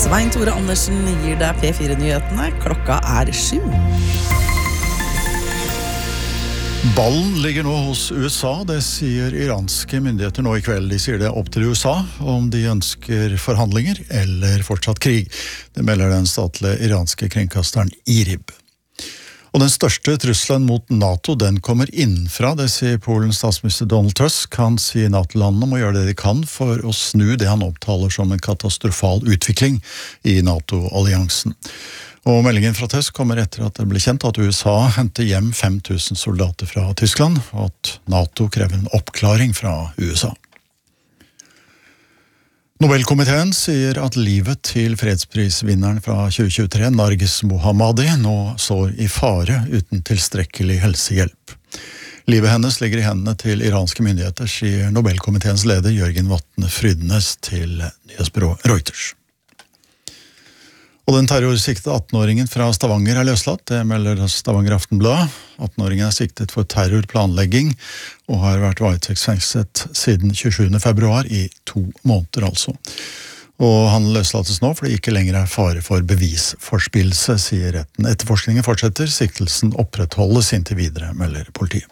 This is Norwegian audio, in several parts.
Svein Tore Andersen gir deg P4-nyhetene. Klokka 7. Ballen ligger nå hos USA, det sier iranske myndigheter nå i kveld. De sier det opp til USA om de ønsker forhandlinger eller fortsatt krig. Det melder den statlige iranske kringkasteren IRIB. Og den største trusselen mot NATO, den kommer innenfra, det sier Polens statsminister Donald Tusk. Han sier NATO-landene må gjøre det de kan for å snu det han opptaler som en katastrofal utvikling i NATO-alliansen. Og meldingen fra Tusk kommer etter at det ble kjent at USA henter hjem 5000 soldater fra Tyskland, og at NATO krever en oppklaring fra USA. Nobelkomiteen sier at livet til fredsprisvinneren fra 2023, Narges Mohammadi, nå står i fare uten tilstrekkelig helsehjelp. Livet hennes ligger i hendene til iranske myndigheter, sier Nobelkomiteens leder Jørgen Vatne Frydenes til nyhetsbyrået Reuters. Og den terrorsiktede 18-åringen fra Stavanger er løslatt, det melder Stavanger Aftenblad. 18-åringen er siktet for terrorplanlegging og har vært varetektsfengslet siden 27. februar i 2 måneder altså. Og han løslates nå fordi det ikke lenger er fare for bevisforspillelse, sier retten. Etterforskningen fortsetter, siktelsen opprettholdes inntil videre, melder politiet.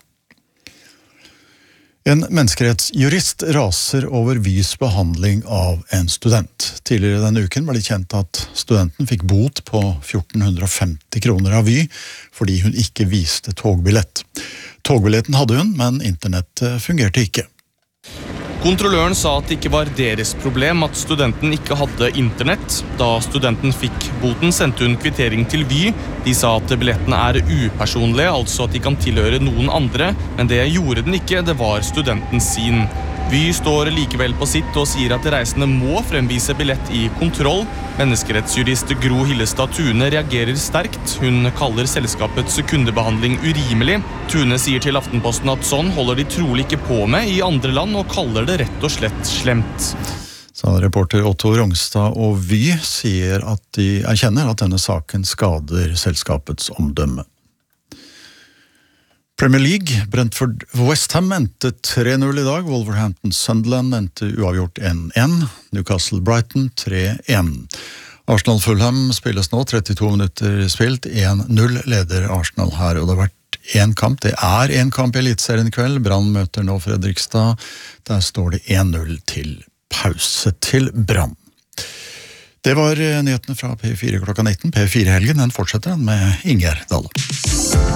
En menneskerettsjurist raser over Vys behandling av en student. Tidligere denne uken var det kjent at studenten fikk bot på 1450 kroner av Vy fordi hun ikke viste togbillett. Togbilletten hadde hun, men internettet fungerte ikke. Kontrolløren sa at det ikke var deres problem at studenten ikke hadde internett. Da studenten fikk boten, sendte hun kvittering til Vy. De sa at billettene er upersonlige, altså at de kan tilhøre noen andre, men det gjorde den ikke, det var studenten sin. Vy står likevel på sitt og sier at reisende må fremvise billett i kontroll. Menneskerettsjurist Gro Hillestad Tune reagerer sterkt. Hun kaller selskapets kundebehandling urimelig. Tune sier til Aftenposten at sånn holder de trolig ikke på med i andre land, og kaller det rett og slett slemt. Så reporter Otto Rongstad og Vy sier at de erkjenner at denne saken skader selskapets omdømme. Premier League, Brentford West Ham endte 3-0 i dag, Wolverhampton Sunderland endte uavgjort 1-1, Newcastle Brighton 3-1. Arsenal Fulham spilles nå, 32 minutter spilt, 1-0 leder Arsenal her, og det har vært en kamp, det er en kamp i Elitserien i kveld, Brann møter nå Fredrikstad, der står det 1-0 til pause til Brann. Det var nyhetene fra P4 klokka 19, P4-helgen, den fortsetter med Ingjerd Dahle.